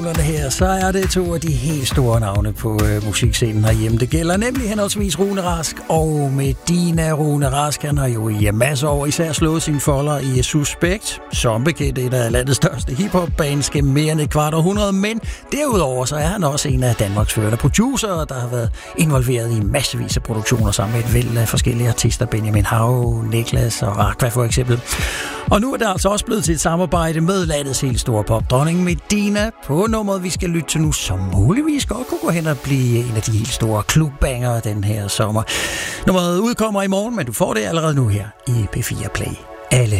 her, så er det to af de helt store navne på musikscenen herhjemme. Det gælder nemlig henholdsvis Rune Rask og Medina. Rune Rask, han har jo i masser af år især slået sine folder i Suspekt, som bekendt et af landets største hiphop-bands gennem mere end et kvart århundrede, men derudover så er han også en af Danmarks førende producer, der har været involveret i massevis af produktioner sammen med et væld af forskellige artister, Benjamin Hav, Niklas og Aqua for eksempel. Og nu er det altså også blevet til et samarbejde med landets helt store popdronning Medina på nummeret, vi skal lytte til nu, som muligvis godt kunne gå hen og blive en af de helt store klubbanger den her sommer. Nummeret udkommer i morgen, men du får det allerede nu her i P4 Play. Alle